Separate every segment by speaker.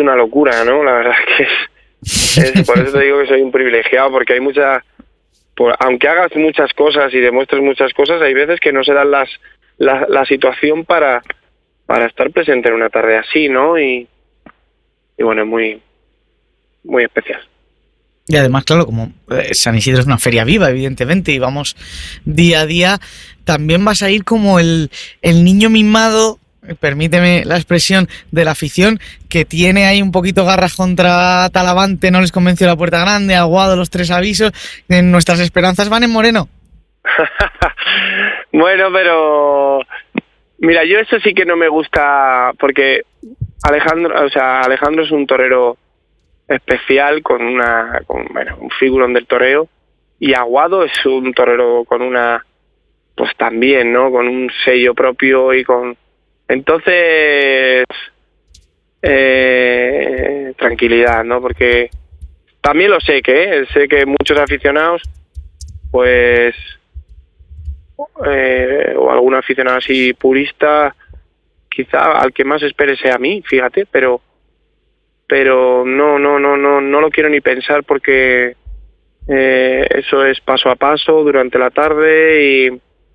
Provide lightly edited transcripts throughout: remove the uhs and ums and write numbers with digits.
Speaker 1: una locura, ¿no? La verdad es que por eso te digo que soy un privilegiado, porque hay aunque hagas muchas cosas y demuestres muchas cosas, hay veces que no se dan la situación para estar presente en una tarde así, ¿no? Y bueno, es muy, muy especial.
Speaker 2: Y además, claro, como San Isidro es una feria viva, evidentemente, y vamos día a día, también vas a ir como el niño mimado, permíteme la expresión, de la afición, que tiene ahí un poquito garras contra Talavante, no les convenció la Puerta Grande, Aguado los 3 avisos. Nuestras esperanzas van en Moreno.
Speaker 1: Bueno, pero mira, yo eso sí que no me gusta, porque Alejandro es un torero especial con un figurón del toreo, y Aguado es un torero con pues también, ¿no? Con un sello propio y entonces tranquilidad, ¿no? Porque también sé que muchos aficionados, pues o algún aficionado así purista, quizá al que más espere sea a mí, fíjate, pero no lo quiero ni pensar, porque eso es paso a paso durante la tarde y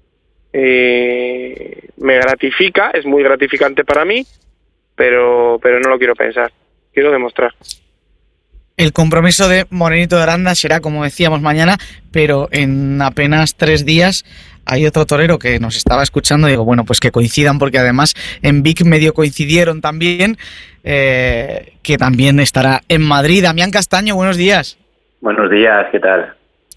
Speaker 1: me gratifica, es muy gratificante para mí, pero no lo quiero pensar, quiero demostrar.
Speaker 2: El compromiso de Morenito de Aranda será, como decíamos, mañana, pero en apenas 3 días hay otro torero que nos estaba escuchando. Digo, bueno, pues que coincidan, porque además en Vic medio coincidieron también, que también estará en Madrid. Damián Castaño, buenos días.
Speaker 3: Buenos días, ¿qué tal?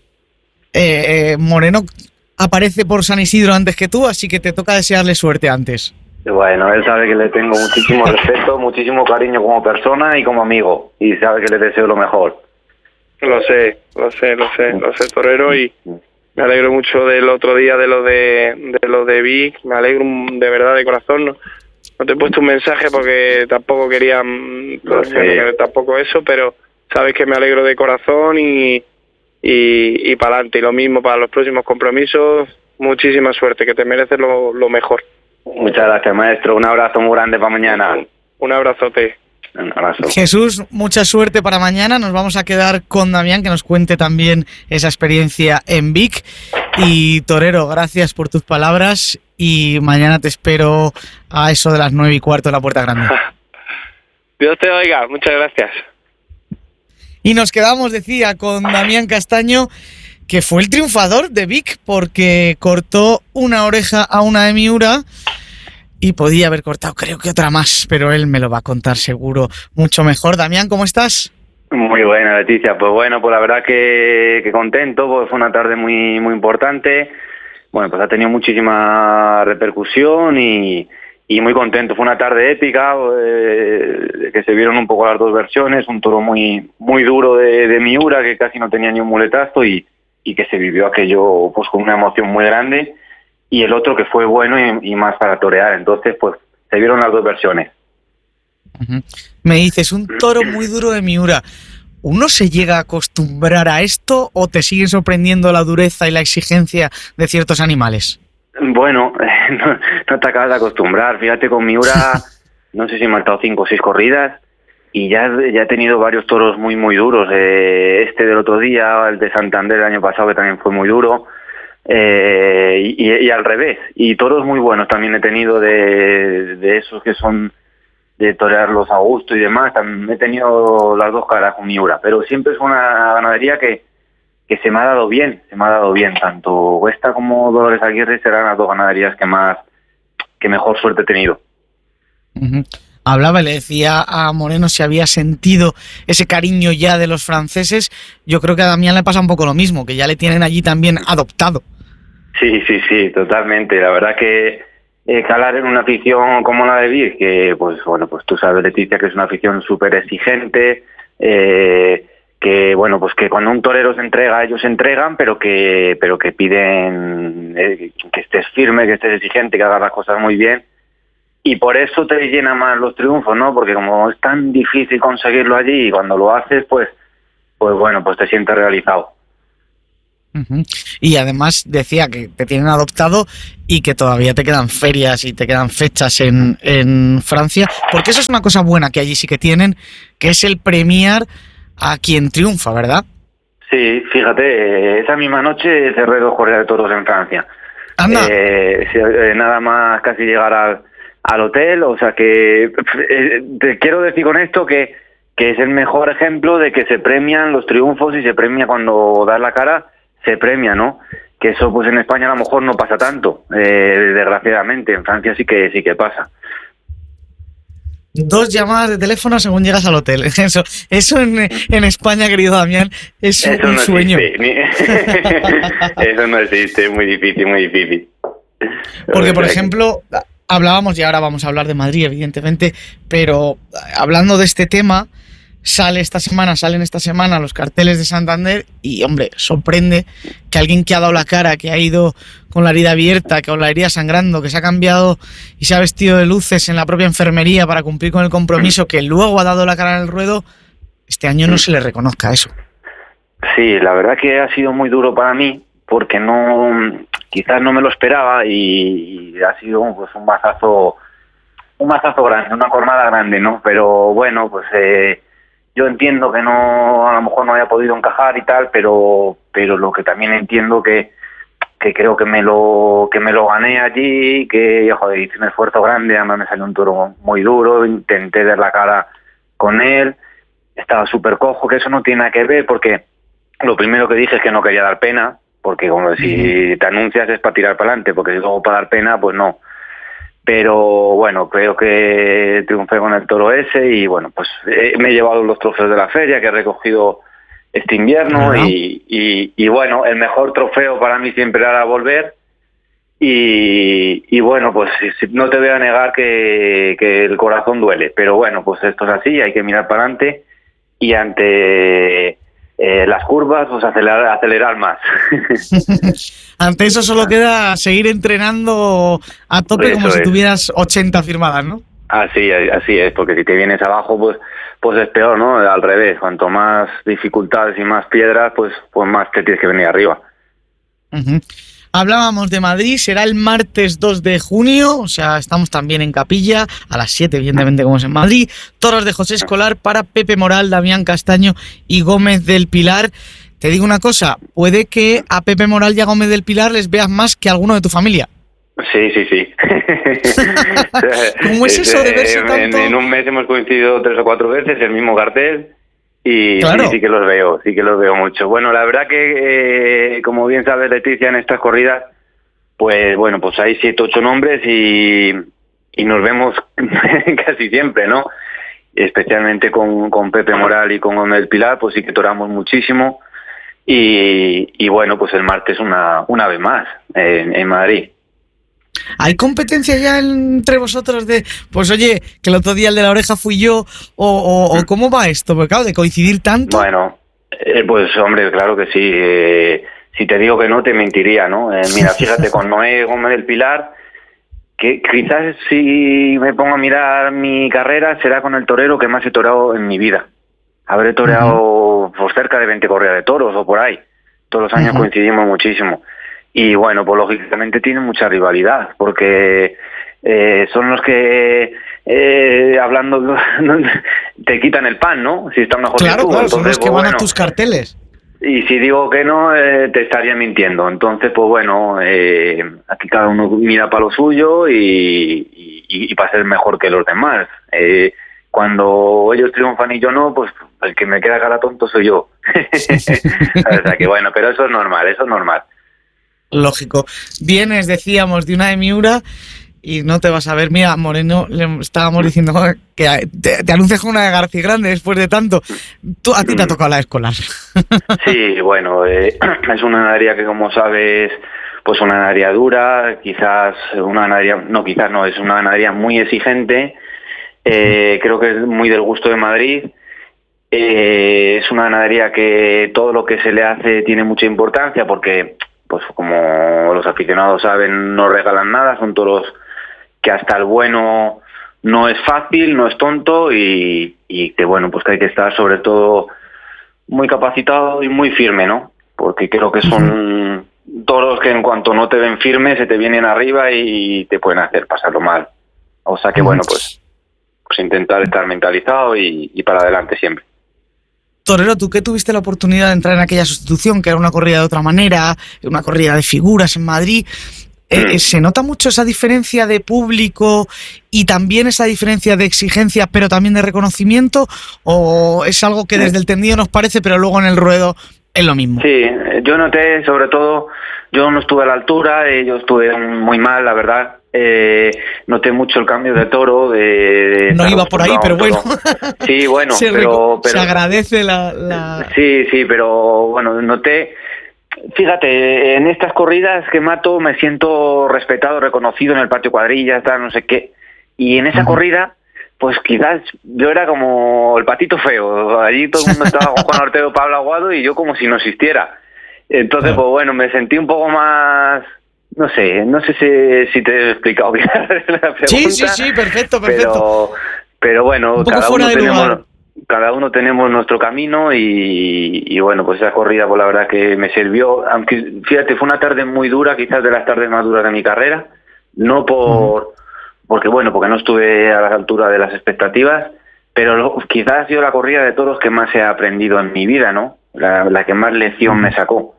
Speaker 2: Moreno aparece por San Isidro antes que tú, así que te toca desearle suerte antes.
Speaker 3: Bueno, él sabe que le tengo muchísimo respeto, muchísimo cariño como persona y como amigo, y sabe que le deseo lo mejor.
Speaker 1: Lo sé, torero, y me alegro mucho del otro día de lo de Vic, me alegro de verdad, de corazón. No te he puesto un mensaje porque tampoco quería, tampoco eso, pero sabes que me alegro de corazón y para adelante, y lo mismo para los próximos compromisos. Muchísima suerte, que te mereces lo mejor.
Speaker 3: Muchas gracias, maestro. Un abrazo muy grande para mañana.
Speaker 1: Un abrazote.
Speaker 3: Un abrazo.
Speaker 2: Jesús, mucha suerte para mañana. Nos vamos a quedar con Damián, que nos cuente también esa experiencia en Vic. Y torero, gracias por tus palabras, y mañana te espero a eso de las 9:15 en la Puerta Grande.
Speaker 1: Dios te oiga, muchas gracias.
Speaker 2: Y nos quedamos, decía, con Damián Castaño, que fue el triunfador de Vic, porque cortó una oreja a una de Miura y podía haber cortado, creo que otra más, pero él me lo va a contar seguro mucho mejor. Damián, ¿cómo estás?
Speaker 3: Muy buena, Leticia. Pues bueno, pues la verdad que contento, pues fue una tarde muy muy importante. Bueno, pues ha tenido muchísima repercusión y muy contento. Fue una tarde épica, que se vieron un poco las dos versiones, un toro muy muy duro de Miura, que casi no tenía ni un muletazo, y que se vivió aquello pues con una emoción muy grande, y el otro que fue bueno y más para torear. Entonces pues se vieron las dos versiones.
Speaker 2: Uh-huh. Me dices, un toro muy duro de Miura. ¿Uno se llega a acostumbrar a esto o te sigue sorprendiendo la dureza y la exigencia de ciertos animales?
Speaker 3: Bueno, no te acabas de acostumbrar. Fíjate, con Miura no sé si me han dado 5 o 6 corridas, y ya he tenido varios toros muy muy duros. Este del otro día, el de Santander el año pasado, que también fue muy duro, y al revés. Y toros muy buenos también he tenido de esos que son de torearlos a gusto y demás. También he tenido las dos caras con Miura, pero siempre es una ganadería que se me ha dado bien, tanto esta como Dolores Aguirre serán las dos ganaderías que mejor suerte he tenido.
Speaker 2: Uh-huh. Hablaba, le decía a Moreno si había sentido ese cariño ya de los franceses. Yo creo que a Damián le pasa un poco lo mismo, que ya le tienen allí también adoptado.
Speaker 3: Sí, totalmente. La verdad que calar en una afición como la de Vic, que pues bueno, pues tú sabes, Leticia, que es una afición súper exigente, que bueno, pues que cuando un torero se entrega, ellos se entregan, pero que piden que estés firme, que estés exigente, que hagas las cosas muy bien. Y por eso te llena más los triunfos, ¿no? Porque como es tan difícil conseguirlo allí, y cuando lo haces, pues bueno, pues te sientes realizado.
Speaker 2: Uh-huh. Y además decía que te tienen adoptado y que todavía te quedan ferias y te quedan fechas en Francia, porque eso es una cosa buena que allí sí que tienen, que es el premiar a quien triunfa, ¿verdad?
Speaker 3: Sí, fíjate, esa misma noche cerré 2 corridas de toros en Francia.
Speaker 2: Anda.
Speaker 3: Nada más casi llegar al hotel, o sea que te quiero decir con esto que es el mejor ejemplo de que se premian los triunfos y se premia cuando das la cara, se premia, ¿no? Que eso pues en España a lo mejor no pasa tanto, desgraciadamente, en Francia sí que pasa.
Speaker 2: 2 llamadas de teléfono según llegas al hotel. Eso en España, querido Damián, es un sueño.
Speaker 3: Eso no existe, es muy difícil.
Speaker 2: Porque, por ejemplo, hablábamos, y ahora vamos a hablar de Madrid, evidentemente, pero hablando de este tema, salen esta semana los carteles de Santander y, hombre, sorprende que alguien que ha dado la cara, que ha ido con la herida abierta, con la herida sangrando, que se ha cambiado y se ha vestido de luces en la propia enfermería para cumplir con el compromiso, que luego ha dado la cara en el ruedo, este año no se le reconozca eso.
Speaker 3: Sí, la verdad que ha sido muy duro para mí, porque quizás no me lo esperaba y ha sido pues un mazazo grande, una jornada grande, ¿no? Pero bueno, pues yo entiendo que a lo mejor no haya podido encajar y tal, pero lo que también entiendo que creo que me lo gané allí, que joder, hice un esfuerzo grande, además me salió un toro muy duro, intenté dar la cara con él, estaba súper cojo, que eso no tiene nada que ver, porque lo primero que dije es que no quería dar pena, porque como si te anuncias es para tirar para adelante, porque si luego para dar pena, pues no. Pero bueno, creo que triunfé con el toro ese y bueno, pues me he llevado los trofeos de la feria que he recogido este invierno. Uh-huh. y bueno, el mejor trofeo para mí siempre era volver y bueno, pues no te voy a negar que el corazón duele, pero bueno, pues esto es así, hay que mirar para adelante y ante las curvas, pues acelerar más.
Speaker 2: Ante eso solo queda seguir entrenando a tope eso como si tuvieras 80 firmadas, ¿no?
Speaker 3: Así es, porque si te vienes abajo, pues es peor, ¿no? Al revés, cuanto más dificultades y más piedras, pues más te tienes que venir arriba.
Speaker 2: Uh-huh. Hablábamos de Madrid, será el martes 2 de junio, o sea, estamos también en Capilla, a las 7, evidentemente, como es en Madrid. Toros de José Escolar para Pepe Moral, Damián Castaño y Gómez del Pilar. Te digo una cosa, puede que a Pepe Moral y a Gómez del Pilar les veas más que a alguno de tu familia.
Speaker 3: Sí.
Speaker 2: ¿Cómo es eso de verse tanto?
Speaker 3: En un mes hemos coincidido 3 o 4 veces, el mismo cartel. Y
Speaker 2: claro.
Speaker 3: sí que los veo mucho. Bueno, la verdad que, como bien sabes, Leticia, en estas corridas, pues bueno, pues hay 7, 8 nombres y nos vemos casi siempre, ¿no? Especialmente con Pepe Moral y con Gómez del Pilar, pues sí que toramos muchísimo. Y bueno, pues el martes una vez más en Madrid.
Speaker 2: ¿Hay competencia ya entre vosotros de, pues oye, que el otro día el de la oreja fui yo, o cómo va esto? Porque claro, de coincidir tanto...
Speaker 3: Bueno, pues hombre, claro que sí. Si te digo que no, te mentiría, ¿no? Mira, fíjate, con Noé Gómez del Pilar, que quizás si me pongo a mirar mi carrera, será con el torero que más he toreado en mi vida. Habré toreado por cerca de 20 corridas de toros o por ahí. Todos los años coincidimos muchísimo. Y bueno, pues lógicamente tienen mucha rivalidad, porque son los que, hablando, te quitan el pan, ¿no? Si están mejor que tú.
Speaker 2: Claro,
Speaker 3: entonces,
Speaker 2: son los que van a tus carteles.
Speaker 3: Y si digo que no, te estaría mintiendo. Entonces, pues bueno, aquí cada uno mira para lo suyo y para ser mejor que los demás. Cuando ellos triunfan y yo no, pues el que me queda cara tonto soy yo. O sea que bueno, pero eso es normal.
Speaker 2: Lógico. Vienes, decíamos, de una de Miura y no te vas a ver. Mira, Moreno, le estábamos diciendo que te anuncias con una de García Grande después de tanto. A ti te ha tocado la escolar.
Speaker 3: Sí, bueno, es una ganadería que, como sabes, pues una ganadería dura, es una ganadería muy exigente. Creo que es muy del gusto de Madrid. Es una ganadería que todo lo que se le hace tiene mucha importancia porque, pues como los aficionados saben, no regalan nada, son toros que hasta el bueno no es fácil, no es tonto y que bueno, pues que hay que estar sobre todo muy capacitado y muy firme, ¿no? porque creo que son toros que en cuanto no te ven firme se te vienen arriba y te pueden hacer pasarlo mal. O sea que bueno, pues intentar estar mentalizado y para adelante siempre.
Speaker 2: Torero, tú que tuviste la oportunidad de entrar en aquella sustitución, que era una corrida de otra manera, una corrida de figuras en Madrid, ¿se nota mucho esa diferencia de público y también esa diferencia de exigencia, pero también de reconocimiento? ¿O es algo que desde el tendido nos parece, pero luego en el ruedo es lo mismo?
Speaker 3: Sí, yo noté, sobre todo, yo no estuve a la altura, yo estuve muy mal, la verdad. Noté mucho el cambio de toro.
Speaker 2: No iba por ahí, pero bueno.
Speaker 3: Sí, bueno, pero
Speaker 2: se agradece la...
Speaker 3: Sí, pero bueno, noté... Fíjate, en estas corridas que mato me siento respetado, reconocido en el patio cuadrillas, tal, no sé qué. Y en esa corrida, pues quizás yo era como el patito feo. Allí todo el mundo estaba con Juan Ortega, Pablo Aguado y yo como si no existiera. Entonces, pues bueno, me sentí un poco más... No sé si te he explicado bien la pregunta.
Speaker 2: Sí, perfecto.
Speaker 3: Pero bueno,
Speaker 2: un poco fuera de lugar.
Speaker 3: Cada uno tenemos nuestro camino y bueno, pues esa corrida pues la verdad que me sirvió, aunque fíjate, fue una tarde muy dura, quizás de las tardes más duras de mi carrera, no porque no estuve a la altura de las expectativas, pero quizás ha sido la corrida de toros que más he aprendido en mi vida, ¿no? La que más lección me sacó.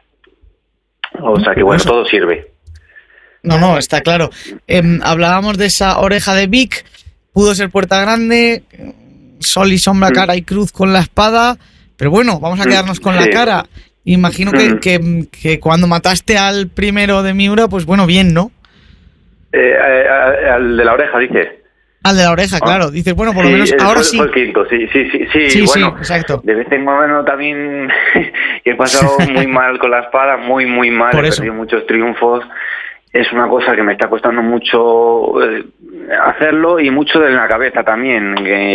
Speaker 3: O sea que bueno, todo sirve.
Speaker 2: No, está claro. Hablábamos de esa oreja de Vic, pudo ser puerta grande, sol y sombra, cara y cruz con la espada, pero bueno, vamos a quedarnos con la cara. Imagino que cuando mataste al primero de Miura, pues bueno, bien, ¿no?
Speaker 3: Al de la oreja, dices.
Speaker 2: Al de la oreja, claro. Dices, bueno, por lo menos ahora sí.
Speaker 3: Fue el quinto, sí, bueno,
Speaker 2: exacto.
Speaker 3: De vez en cuando también he pasado muy mal con la espada, muy mal, he perdido muchos triunfos. Es una cosa que me está costando mucho hacerlo y mucho de la cabeza también.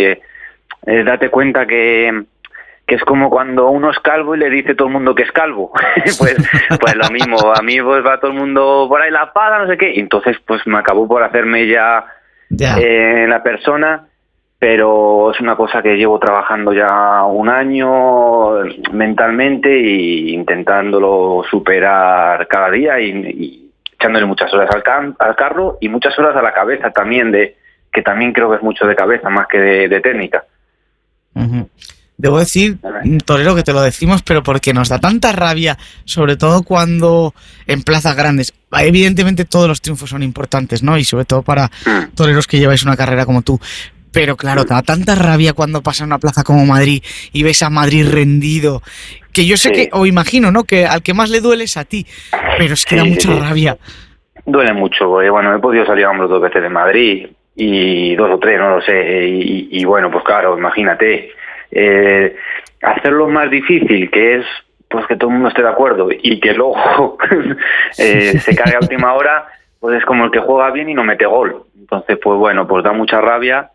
Speaker 3: Date cuenta que es como cuando uno es calvo y le dice todo el mundo que es calvo. pues lo mismo, a mí pues va todo el mundo por ahí la espada, no sé qué, y entonces pues me acabó por hacerme ya. La persona, pero es una cosa que llevo trabajando ya un año mentalmente e intentándolo superar cada día y echándole muchas horas al carro y muchas horas a la cabeza también, que también creo que es mucho de cabeza más que de técnica.
Speaker 2: Debo decir, Torero, que te lo decimos, pero porque nos da tanta rabia, sobre todo cuando en plazas grandes. Evidentemente todos los triunfos son importantes, ¿no? Y sobre todo para toreros que lleváis una carrera como tú. Pero claro, te da tanta rabia cuando pasa en una plaza como Madrid y ves a Madrid rendido, que yo sé que, o imagino, ¿no? Que al que más le duele es a ti, pero es que da mucha rabia.
Speaker 3: Duele mucho, porque bueno, he podido salir a hombros 2 veces de Madrid, y 2 o 3, no lo sé, y bueno, pues claro, imagínate. Hacerlo más difícil, que es pues que todo el mundo esté de acuerdo y que luego se cargue a última hora, pues es como el que juega bien y no mete gol. Entonces, pues bueno, pues da mucha rabia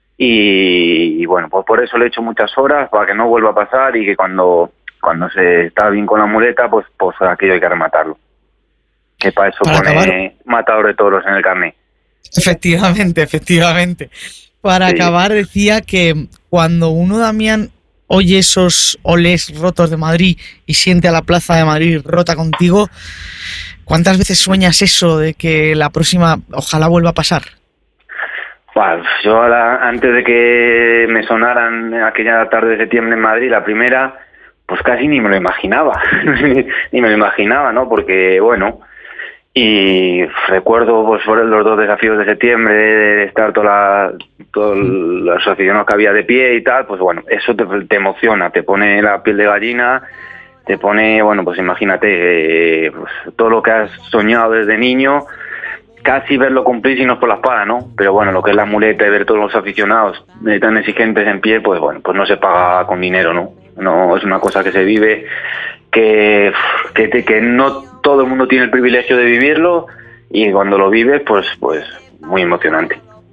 Speaker 3: y bueno, pues por eso le he hecho muchas horas para que no vuelva a pasar y que cuando se está bien con la muleta, pues aquello hay que rematarlo. Que para eso pone matador de toros en el carnet.
Speaker 2: Efectivamente. Para acabar, decía que cuando uno, Damián, oye esos olés rotos de Madrid y siente a la plaza de Madrid rota contigo, ¿cuántas veces sueñas eso de que la próxima ojalá vuelva a pasar?
Speaker 3: Bueno, yo antes de que me sonaran aquella tarde de septiembre en Madrid, la primera, pues casi ni me lo imaginaba, ¿no? Porque, bueno... Y recuerdo pues los 2 desafíos de septiembre, de estar todos los aficionados que había de pie y tal, pues bueno, eso te emociona, te pone la piel de gallina, te pone, bueno, pues imagínate, pues, todo lo que has soñado desde niño, casi verlo cumplir si no es por la espada, ¿no? Pero bueno, lo que es la muleta y ver todos los aficionados tan exigentes en pie, pues bueno, pues no se paga con dinero, ¿no? No, es una cosa que se vive, que no todo el mundo tiene el privilegio de vivirlo y cuando lo vives, pues muy emocionante.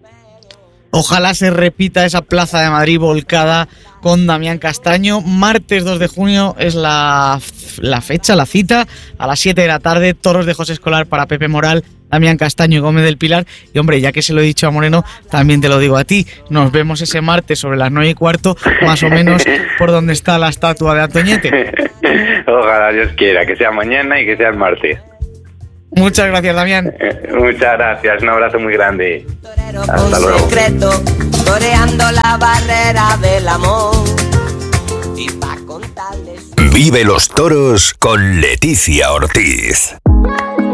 Speaker 2: Ojalá se repita esa plaza de Madrid volcada con Damián Castaño. Martes 2 de junio es la fecha, la cita, a las 7 de la tarde, toros de José Escolar para Pepe Moral, Damián Castaño y Gómez del Pilar. Y hombre, ya que se lo he dicho a Moreno, también te lo digo a ti. Nos vemos ese martes sobre las 9:15, más o menos por donde está la estatua de Antoñete.
Speaker 3: Ojalá Dios quiera, que sea mañana y que sea el martes.
Speaker 2: Muchas gracias, Damián.
Speaker 3: Muchas gracias, un abrazo muy grande.
Speaker 4: Hasta luego. Secreto, toreando la barrera del amor. Y pa' contarles...
Speaker 5: Vive los toros con Leticia Ortiz.